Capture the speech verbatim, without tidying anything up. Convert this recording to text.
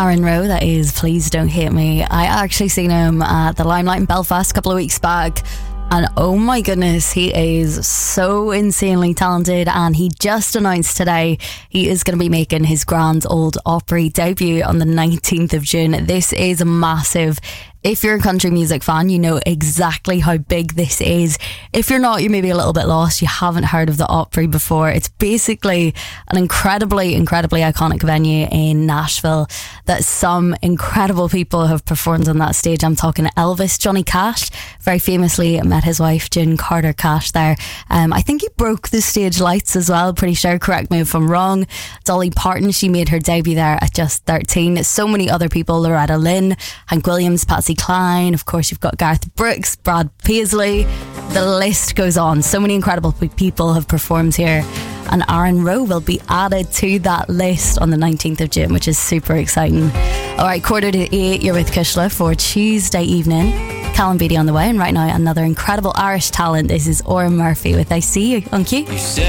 Aaron Rowe, that is Please Don't Hate Me. I actually seen him at the Limelight in Belfast a couple of weeks back, and oh my goodness, he is so insanely talented. And he just announced today he is going to be making his Grand Ole Opry debut on the nineteenth of June. This is massive. If you're a country music fan, you know exactly how big this is. If you're not, you're maybe a little bit lost. You haven't heard of the Opry before. It's basically an incredibly, incredibly iconic venue in Nashville that some incredible people have performed on that stage. I'm talking Elvis. Johnny Cash very famously met his wife, June Carter Cash, there. Um, I think he broke the stage lights as well, pretty sure. Correct me if I'm wrong. Dolly Parton, she made her debut there at just thirteen. So many other people, Loretta Lynn, Hank Williams, Patsy Cline, of course you've got Garth Brooks, Brad Paisley, the list goes on. So many incredible people have performed here, and Aaron Rowe will be added to that list on the nineteenth of June, which is super exciting. Alright, quarter to eight, you're with Kushla for Tuesday evening. Callum Beatty on the way, and right now another incredible Irish talent. This is Oran Murphy with I See You on Q.